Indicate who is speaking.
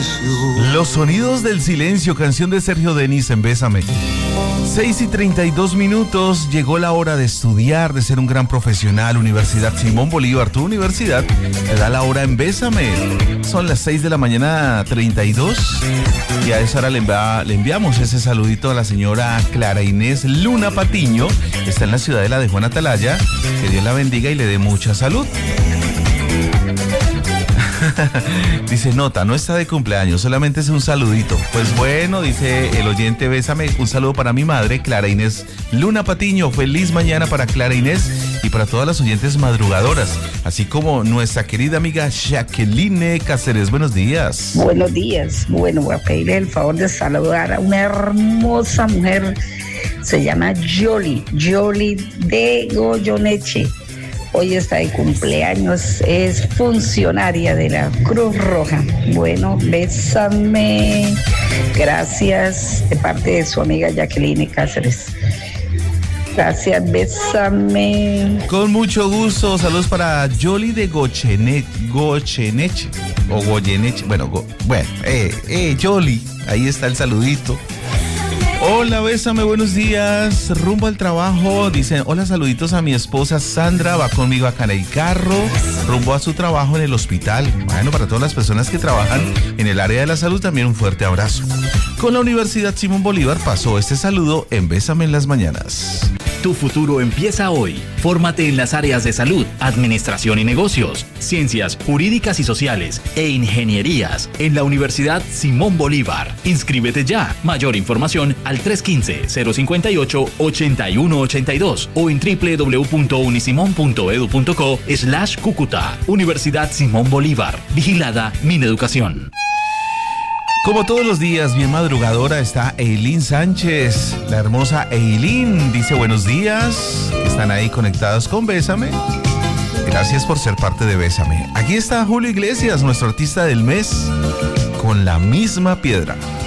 Speaker 1: Los sonidos del silencio, canción de Sergio Denis en Bésame. 6:32, llegó la hora de estudiar, de ser un gran profesional. Universidad Simón Bolívar, tu universidad, te da la hora en Bésame. Son las 6:32 y a esa hora le enviamos ese saludito a la señora Clara Inés Luna Patiño. Está en la ciudadela de Juan Atalaya. Que Dios la bendiga y le dé mucha salud. Dice, nota, no está de cumpleaños, solamente es un saludito. Pues bueno, dice el oyente, Bésame, un saludo para mi madre, Clara Inés Luna Patiño. Feliz mañana para Clara Inés y para todas las oyentes madrugadoras, así como nuestra querida amiga Jacqueline Cáceres. Buenos días.
Speaker 2: Buenos días. Bueno, voy a pedirle el favor de saludar a una hermosa mujer, se llama Yoli de Goyoneche. Hoy está de cumpleaños, es funcionaria de la Cruz Roja. Bueno, bésame. Gracias de parte de su amiga Jacqueline Cáceres. Gracias, bésame.
Speaker 1: Con mucho gusto, saludos para Yoli de Goyeneche. Yoli, ahí está el saludito. Hola, Bésame, buenos días. Rumbo al trabajo, dicen, hola, saluditos a mi esposa Sandra, va conmigo acá en el carro, rumbo a su trabajo en el hospital. Bueno, para todas las personas que trabajan en el área de la salud, también un fuerte abrazo. Con la Universidad Simón Bolívar pasó este saludo en Bésame en las mañanas.
Speaker 3: Tu futuro empieza hoy. Fórmate en las áreas de salud, administración y negocios, ciencias jurídicas y sociales e ingenierías en la Universidad Simón Bolívar. Inscríbete ya. Mayor información al 315-058-8182 o en www.unisimon.edu.co/Cúcuta. Universidad Simón Bolívar. Vigilada Mineducación.
Speaker 1: Como todos los días, bien madrugadora, está Eileen Sánchez, la hermosa Eileen. Dice buenos días, están ahí conectados con Bésame. Gracias por ser parte de Bésame. Aquí está Julio Iglesias, nuestro artista del mes, con La Misma Piedra.